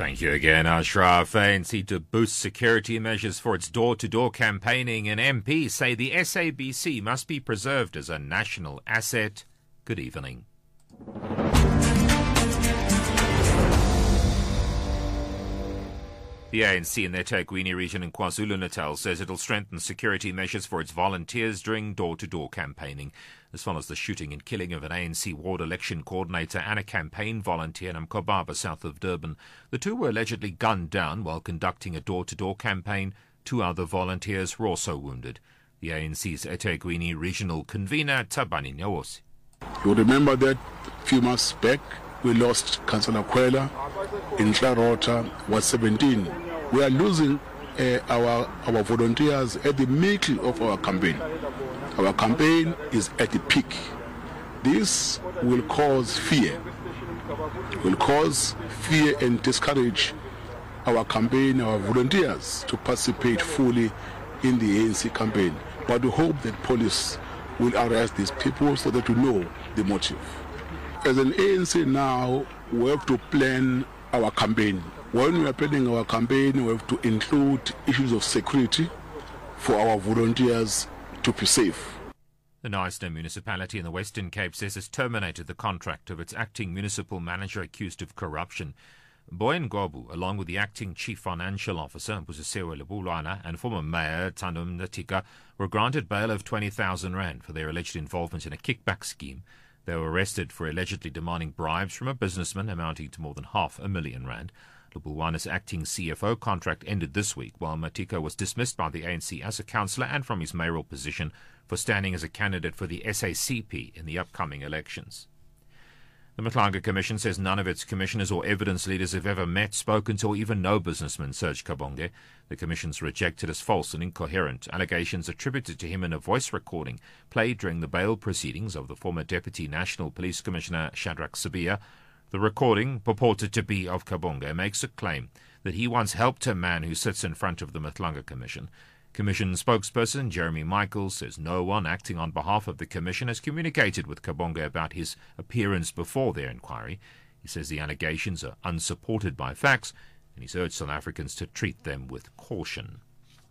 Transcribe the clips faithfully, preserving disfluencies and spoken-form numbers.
Thank you again, Ashraf. A N C to boost security measures for its door-to-door campaigning, and M Ps say the S A B C must be preserved as a national asset. Good evening. The A N C in the eThekwini region in KwaZulu-Natal says it'll strengthen security measures for its volunteers during door-to-door campaigning. This follows the shooting and killing of an A N C ward election coordinator and a campaign volunteer in Mkobaba, south of Durban. The two were allegedly gunned down while conducting a door-to-door campaign. Two other volunteers were also wounded. The A N C's eThekwini regional convener, Tabani Nyawosi. You remember that a few months back, we lost Councillor Kwela in Clarota, was seventeen. We are losing uh, our our volunteers at the middle of our campaign. Our campaign is at the peak. This will cause fear, will cause fear and discourage our campaign, our volunteers to participate fully in the A N C campaign. But we hope that police will arrest these people so that we know the motive. As an A N C now, we have to plan our campaign. When we are planning our campaign, we have to include issues of security for our volunteers to be safe. The Knysna municipality in the Western Cape says it's terminated the contract of its acting municipal manager accused of corruption. Boyan Gobu, along with the acting chief financial officer, Busisewe Lebulwana, and former mayor, Tandum Natika, were granted bail of twenty thousand rand for their alleged involvement in a kickback scheme. They were arrested for allegedly demanding bribes from a businessman amounting to more than half a million rand. Lebulwana's acting C F O contract ended this week, while Matiko was dismissed by the A N C as a councillor and from his mayoral position for standing as a candidate for the S A C P in the upcoming elections. The Mhlanga Commission says none of its commissioners or evidence leaders have ever met, spoken to, or even know businessman Serge Kabonge. The Commission's rejected as false and incoherent allegations attributed to him in a voice recording played during the bail proceedings of the former Deputy National Police Commissioner Shadrack Sibiya. The recording, purported to be of Kabonge, makes a claim that he once helped a man who sits in front of the Mhlanga Commission. Commission spokesperson Jeremy Michaels says no one acting on behalf of the Commission has communicated with Kabonge about his appearance before their inquiry. He says the allegations are unsupported by facts, and he's urged South Africans to treat them with caution.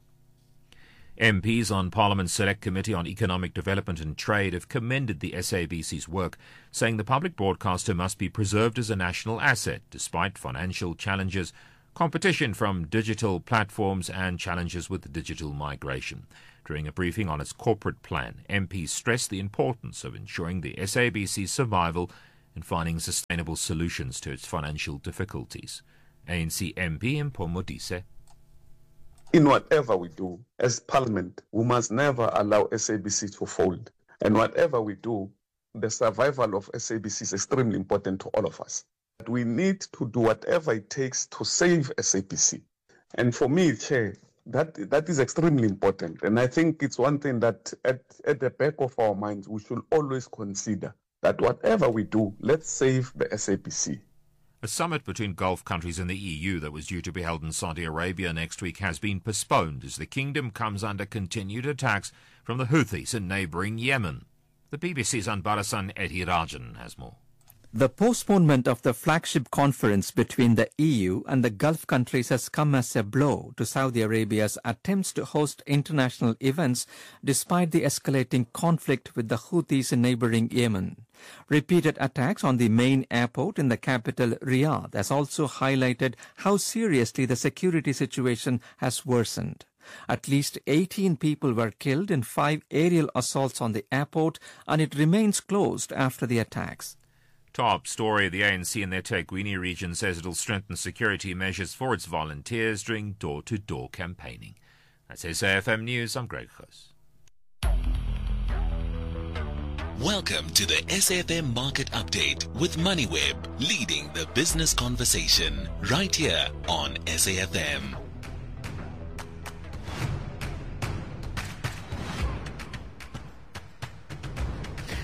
M Ps on Parliament's Select Committee on Economic Development and Trade have commended the S A B C's work, saying the public broadcaster must be preserved as a national asset despite financial challenges, competition from digital platforms and challenges with digital migration. During a briefing on its corporate plan, M Ps stressed the importance of ensuring the S A B C's survival and finding sustainable solutions to its financial difficulties. A N C M P Mpho Modise. In whatever we do, as Parliament, we must never allow S A B C to fold. And whatever we do, the survival of S A B C is extremely important to all of us. We need to do whatever it takes to save S A B C. And for me, Chair, that, that is extremely important. And I think it's one thing that at, at the back of our minds, we should always consider that whatever we do, let's save the S A B C. A summit between Gulf countries and the E U that was due to be held in Saudi Arabia next week has been postponed as the kingdom comes under continued attacks from the Houthis in neighbouring Yemen. The B B C's Anbarasan Edhirajan has more. The postponement of the flagship conference between the E U and the Gulf countries has come as a blow to Saudi Arabia's attempts to host international events despite the escalating conflict with the Houthis in neighboring Yemen. Repeated attacks on the main airport in the capital, Riyadh, has also highlighted how seriously the security situation has worsened. At least eighteen people were killed in five aerial assaults on the airport, and it remains closed after the attacks. Top story, the A N C in the eThekwini region says it'll strengthen security measures for its volunteers during door-to-door campaigning. That's S A F M News, I'm Greg Khos. Welcome to the S A F M Market Update with MoneyWeb, leading the business conversation right here on S A F M.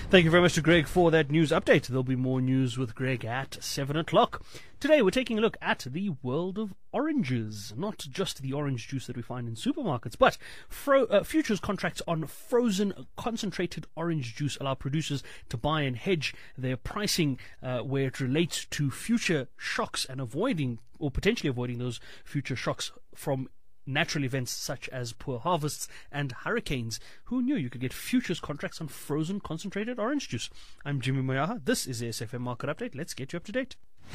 Thank you very much to Greg for that news update. There'll be more news with Greg at seven o'clock. Today we're taking a look at the world of oranges. Not just the orange juice that we find in supermarkets, but fro- uh, futures contracts on frozen concentrated orange juice allow producers to buy and hedge their pricing uh, where it relates to future shocks and avoiding or potentially avoiding those future shocks from natural events such as poor harvests and hurricanes. Who knew you could get futures contracts on frozen concentrated orange juice? I'm Jimmy Moyaha. This is the S F M Market Update. Let's get you up to date.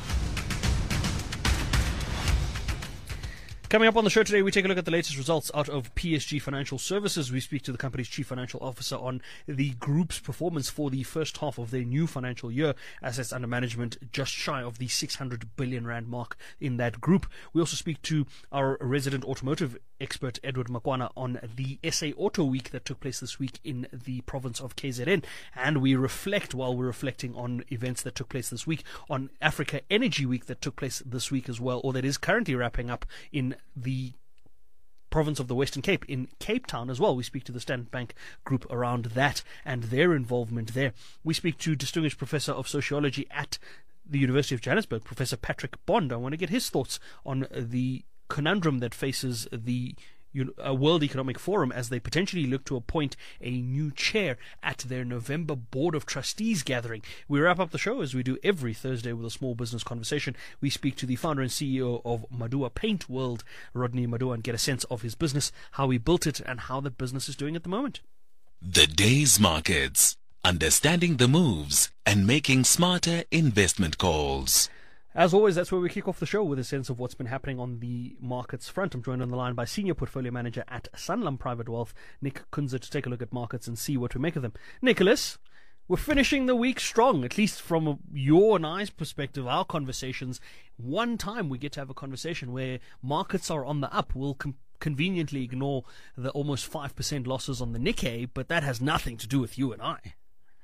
Coming up on the show today, we take a look at the latest results out of P S G Financial Services. We speak to the company's chief financial officer on the group's performance for the first half of their new financial year. Assets under management just shy of the six hundred billion rand mark in that group. We also speak to our resident automotive expert, Edward Makwana, on the S A Auto Week that took place this week in the province of K Z N. And we reflect, while we're reflecting on events that took place this week, on Africa Energy Week that took place this week as well, or that is currently wrapping up in the province of the Western Cape, in Cape Town as well. We speak to the Standard Bank group around that and their involvement there. We speak to distinguished professor of sociology at the University of Johannesburg, Professor Patrick Bond. I want to get his thoughts on the conundrum that faces the uh, World Economic Forum as they potentially look to appoint a new chair at their November Board of Trustees gathering. We wrap up the show as we do every Thursday with a small business conversation. We speak to the founder and C E O of Madua Paint World, Rodney Madua, and get a sense of his business, how he built it, and how the business is doing at the moment. The day's markets, understanding the moves and making smarter investment calls. As always, that's where we kick off the show with a sense of what's been happening on the markets front. I'm joined on the line by Senior Portfolio Manager at Sanlam Private Wealth, Nick Kunze, to take a look at markets and see what we make of them. Nicholas, we're finishing the week strong, at least from your and I's perspective, our conversations. One time we get to have a conversation where markets are on the up. We'll com- conveniently ignore the almost five percent losses on the Nikkei, but that has nothing to do with you and I.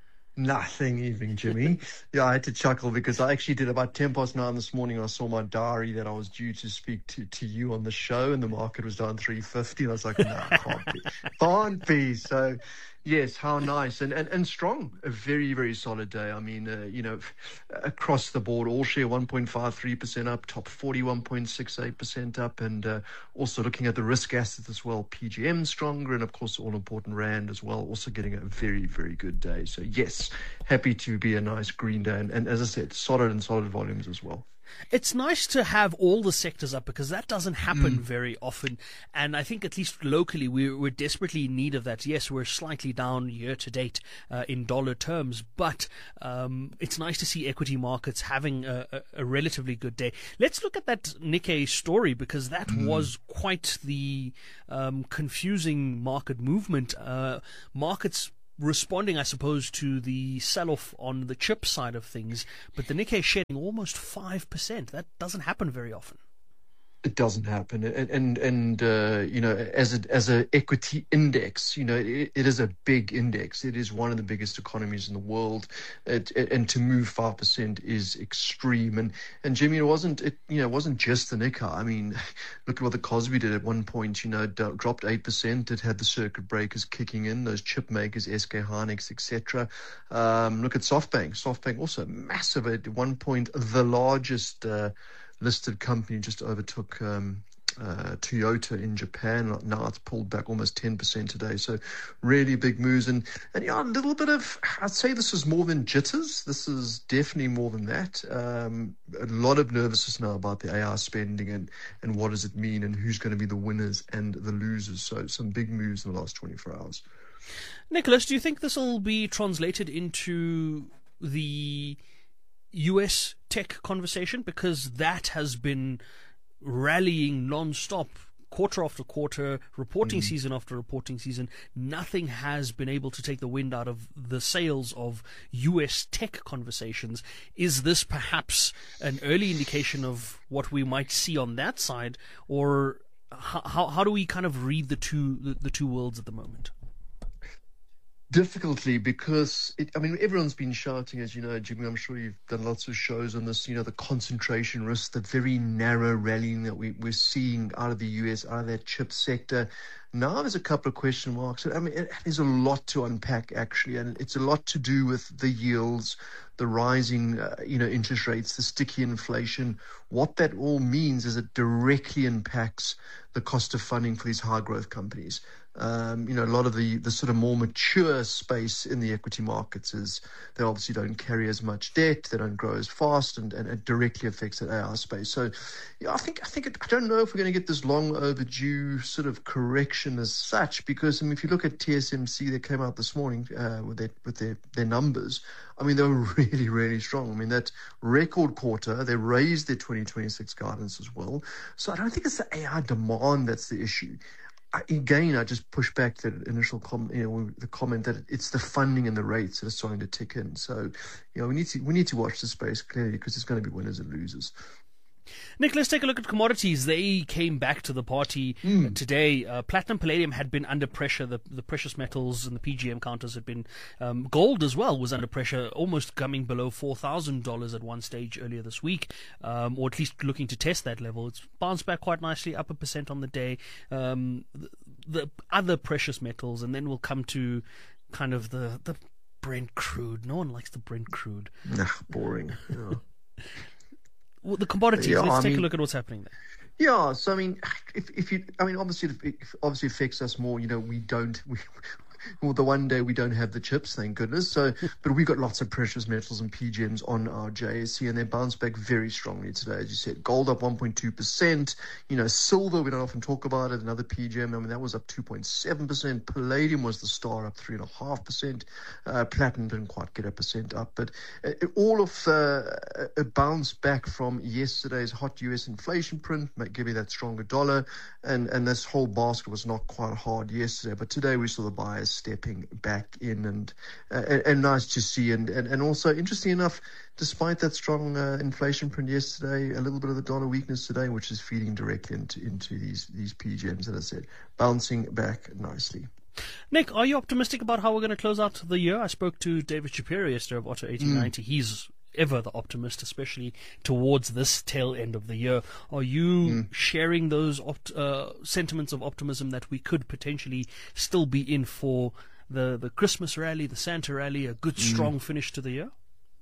Nothing even, Jimmy. Yeah, I had to chuckle because I actually did about ten past nine this morning. I saw my diary that I was due to speak to, to you on the show, and the market was down three fifty. And I was like, no, can't be. Can't be. So, yes, how nice. And, and, and strong. A very, very solid day. I mean, uh, you know, across the board, all share one point five three percent up, top forty one point six eight percent up, and uh, also looking at the risk assets as well. P G M stronger, and of course, all important Rand as well, also getting a very, very good day. So, yes. Happy to be a nice green day, and, and as I said, solid and solid volumes as well. It's nice to have all the sectors up because that doesn't happen mm. very often, and I think at least locally we're, we're desperately in need of that. Yes, we're slightly down year to date uh, in dollar terms, but um, it's nice to see equity markets having a, a, a relatively good day. Let's look at that Nikkei story because that mm. was quite the um, confusing market movement. Uh, markets responding, I suppose, to the sell-off on the chip side of things, but the Nikkei shedding almost five percent. That doesn't happen very often. It doesn't happen, and and, and uh, you know, as a as a equity index, you know, it, it is a big index. It is one of the biggest economies in the world, it, it, and to move five percent is extreme. And and Jimmy, it wasn't it you know it wasn't just the Nikkei. I mean, look at what the Cosby did at one point. You know, d- dropped eight percent. It had the circuit breakers kicking in, those chip makers, S K Hynix, et cetera. Um, look at SoftBank. SoftBank also massive at one point, the largest Uh, listed company, just overtook um, uh, Toyota in Japan. Now it's pulled back almost ten percent today. So really big moves. And, and yeah, a little bit of, I'd say this is more than jitters. This is definitely more than that. Um, a lot of nervousness now about the A I spending and, and what does it mean and who's going to be the winners and the losers. So some big moves in the last twenty-four hours. Nicholas, do you think this will be translated into the U S tech conversation, because that has been rallying non-stop, quarter after quarter, reporting mm. season after reporting season? Nothing has been able to take the wind out of the sails of U S tech conversations. Is this perhaps an early indication of what we might see on that side, or how how, how do we kind of read the two the, the two worlds at the moment? Difficultly, because it, I mean, everyone's been shouting, as you know, Jimmy, I'm sure you've done lots of shows on this, you know, the concentration risk, the very narrow rallying that we, we're seeing out of the U S, out of that chip sector. Now there's a couple of question marks. I mean, it, there's a lot to unpack, actually, and it's a lot to do with the yields, the rising, uh, you know, interest rates, the sticky inflation. What that all means is it directly impacts the cost of funding for these high growth companies. Um, you know, a lot of the, the sort of more mature space in the equity markets is they obviously don't carry as much debt, they don't grow as fast, and, and it directly affects that A I space. So, yeah, I think I think it, I don't know if we're going to get this long overdue sort of correction as such, because I mean, if you look at T S M C, they came out this morning uh, with their with their, their numbers. I mean, they were really, really strong. I mean, that record quarter, they raised their twenty twenty-six guidance as well. So I don't think it's the A I demand that's the issue. I, again, I just push back that initial comment, you know, the comment that it's the funding and the rates that are starting to tick in. So, you know, we need to we need to watch the space clearly, because there's going to be winners and losers. Nick, let's take a look at commodities. They came back to the party mm. today. Uh, platinum, palladium had been under pressure. The, the precious metals and the P G M counters had been... Um, gold as well was under pressure, almost coming below four thousand dollars at one stage earlier this week, um, or at least looking to test that level. It's bounced back quite nicely, up a percent on the day. Um, the, the other precious metals, and then we'll come to kind of the, the Brent crude. No one likes the Brent crude. Nah, boring. Yeah. Well, the commodities. Yeah, Let's I take mean, a look at what's happening there. Yeah, so I mean, if if you, I mean, obviously, it obviously affects us more. You know, we don't. We, well, the one day we don't have the chips, thank goodness. So, but we've got lots of precious metals and P G Ms on our J S C, and they bounced back very strongly today, as you said. Gold up one point two percent. You know, silver, we don't often talk about it. Another P G M, I mean, that was up two point seven percent. Palladium was the star, up three point five percent. Uh, platinum didn't quite get a percent up, but it, all of uh, it bounced back from yesterday's hot U S inflation print, might give you that stronger dollar, and and this whole basket was not quite hard yesterday. But today we saw the buyers stepping back in, and uh, and, and nice to see, and, and and also interesting enough, despite that strong uh, inflation print yesterday, a little bit of the dollar weakness today, which is feeding directly into into these these P G Ms, as I said, bouncing back nicely. Nick, are you optimistic about how we're going to close out the year? I spoke to David Shapiro yesterday of Otto eighteen ninety. Mm. He's ever the optimist, especially towards this tail end of the year. Are you mm. sharing those opt- uh, sentiments of optimism that we could potentially still be in for the, the Christmas rally, the Santa rally, a good, strong mm. finish to the year?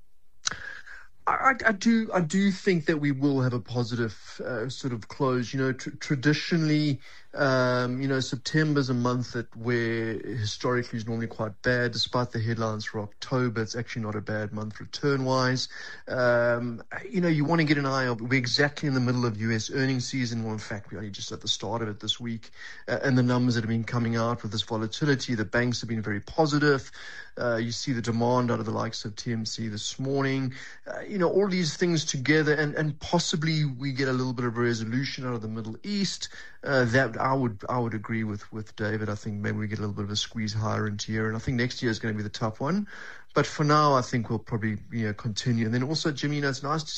I, I do. I do think that we will have a positive uh, sort of close. You know, tr- traditionally, um, you know, September's a month that where historically is normally quite bad. Despite the headlines for October, it's actually not a bad month return-wise. Um, you know, you want to get an eye on. We're exactly in the middle of U S earnings season. Well, in fact, we're only just at the start of it this week, uh, and the numbers that have been coming out with this volatility, the banks have been very positive. Uh, you see the demand out of the likes of T M C this morning. Uh, you know, all these things together, and, and possibly we get a little bit of a resolution out of the Middle East. Uh, that I would I would agree with, with David. I think maybe we get a little bit of a squeeze higher into year, and I think next year is going to be the tough one. But for now, I think we'll probably you know continue. And then also, Jimmy, you know, it's nice to